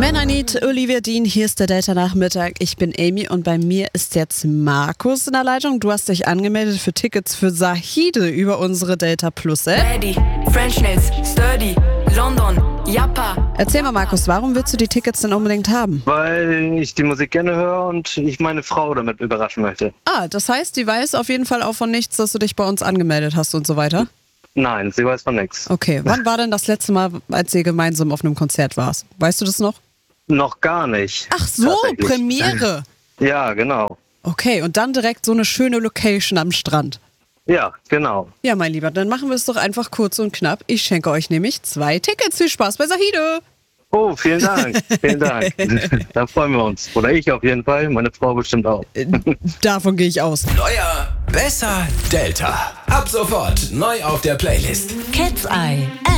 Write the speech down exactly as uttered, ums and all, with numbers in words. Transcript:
Man I Need, Olivia Dean, hier ist der Delta-Nachmittag. Ich bin Amy und bei mir ist jetzt Markus in der Leitung. Du hast dich angemeldet für Tickets für Zahide über unsere Delta Plus App. Ready, French Nails, Sturdy, London, Jappa. Erzähl mal, Markus, warum willst du die Tickets denn unbedingt haben? Weil ich die Musik gerne höre und ich meine Frau damit überraschen möchte. Ah, das heißt, die weiß auf jeden Fall auch von nichts, dass du dich bei uns angemeldet hast und so weiter? Nein, sie weiß von nichts. Okay, wann war denn das letzte Mal, als ihr gemeinsam auf einem Konzert warst? Weißt du das noch? Noch gar nicht. Ach so, Premiere. Ja, genau. Okay, und dann direkt so eine schöne Location am Strand. Ja, genau. Ja, mein Lieber, dann machen wir es doch einfach kurz und knapp. Ich schenke euch nämlich zwei Tickets. Viel Spaß bei Zahide. Oh, vielen Dank. Vielen Dank. Da freuen wir uns. Oder ich auf jeden Fall, meine Frau bestimmt auch. Davon gehe ich aus. Neuer, besser Delta. Ab sofort neu auf der Playlist. Cat's Eye.